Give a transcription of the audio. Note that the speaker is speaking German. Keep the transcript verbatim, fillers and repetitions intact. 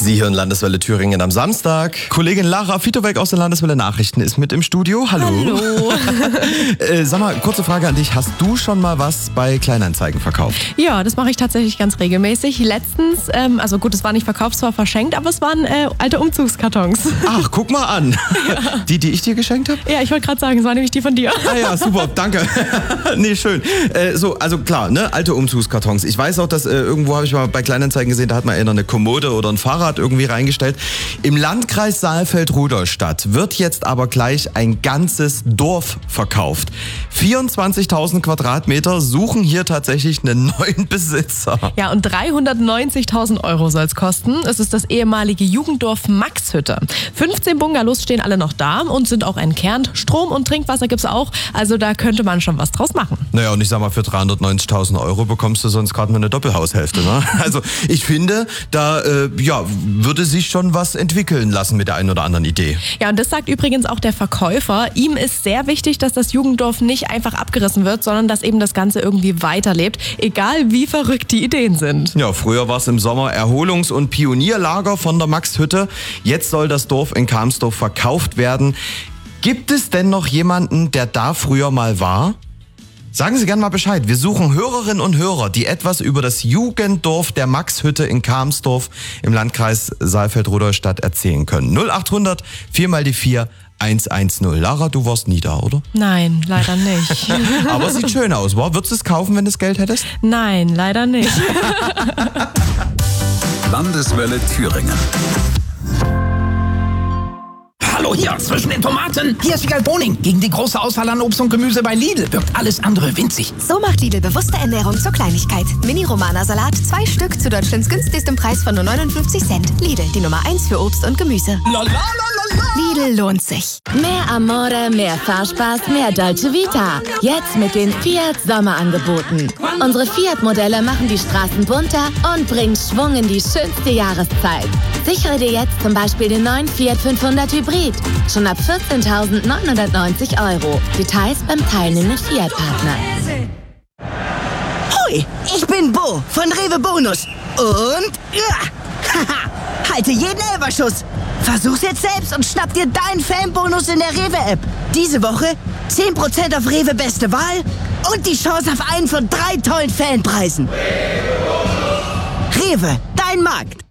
Sie hören Landeswelle Thüringen am Samstag. Kollegin Lara Fitowek aus den Landeswelle Nachrichten ist mit im Studio. Hallo. Hallo. äh, sag mal, kurze Frage an dich. Hast du schon mal was bei Kleinanzeigen verkauft? Ja, das mache ich tatsächlich ganz regelmäßig. Letztens, ähm, also gut, es war nicht verkauft, es war verschenkt, aber es waren äh, alte Umzugskartons. Ach, guck mal an. Ja. Die, die ich dir geschenkt habe? Ja, ich wollte gerade sagen, es war nämlich die von dir. Ah ja, super, danke. Nee, schön. Äh, so, also klar, ne, alte Umzugskartons. Ich weiß auch, dass äh, irgendwo habe ich mal bei Kleinanzeigen gesehen, da hat man eher eine Kommode oder ein Fahrrad irgendwie reingestellt. Im Landkreis Saalfeld-Rudolstadt wird jetzt aber gleich ein ganzes Dorf verkauft. vierundzwanzigtausend Quadratmeter suchen hier tatsächlich einen neuen Besitzer. Ja, und dreihundertneunzigtausend Euro soll es kosten. Es ist das ehemalige Jugenddorf Maxhütte. fünfzehn Bungalows stehen alle noch da und sind auch entkernt. Strom und Trinkwasser gibt's auch, also da könnte man schon was draus machen. Naja, und ich sag mal, für dreihundertneunzigtausend Euro bekommst du sonst gerade mal eine Doppelhaushälfte, ne? Also ich finde, da äh, ja, würde sich schon was entwickeln lassen mit der einen oder anderen Idee. Ja, und das sagt übrigens auch der Verkäufer. Ihm ist sehr wichtig, dass das Jugenddorf nicht einfach abgerissen wird, sondern dass eben das Ganze irgendwie weiterlebt, egal wie verrückt die Ideen sind. Ja, früher war es im Sommer Erholungs- und Pionierlager von der Maxhütte. Jetzt soll das Dorf in Kamsdorf verkauft werden. Gibt es denn noch jemanden, der da früher mal war? Sagen Sie gerne mal Bescheid. Wir suchen Hörerinnen und Hörer, die etwas über das Jugenddorf der Maxhütte in Kamsdorf im Landkreis Saalfeld-Rudolstadt erzählen können. null achthundert vier mal die vier hundertzehn. Lara, du warst nie da, oder? Nein, leider nicht. Aber es sieht schön aus, wa? Würdest du es kaufen, wenn du das Geld hättest? Nein, leider nicht. Landeswelle Thüringen. Hallo hier, zwischen den Tomaten. Hier ist Wiegald Boning. Gegen die große Auswahl an Obst und Gemüse bei Lidl wirkt alles andere winzig. So macht Lidl bewusste Ernährung zur Kleinigkeit. Mini-Romana-Salat, zwei Stück zu Deutschlands günstigstem Preis von nur neunundfünfzig Cent. Lidl, die Nummer eins für Obst und Gemüse. Lidl lohnt sich. Mehr Amore, mehr Fahrspaß, mehr Dolce Vita. Jetzt mit den Fiat Sommerangeboten. Unsere Fiat-Modelle machen die Straßen bunter und bringen Schwung in die schönste Jahreszeit. Sichere dir jetzt zum Beispiel den neuen Fiat fünfhundert Hybrid. Schon ab vierzehntausendneunhundertneunzig Euro. Details beim teilnehmenden Fiat-Partner. Hoi, ich bin Bo von Rewe Bonus. Und ja, haha, halte jeden Elberschuss. Versuch's jetzt selbst und schnapp dir deinen Fanbonus in der Rewe-App. Diese Woche zehn Prozent auf Rewe Beste Wahl und die Chance auf einen von drei tollen Fanpreisen. Rewe, dein Markt.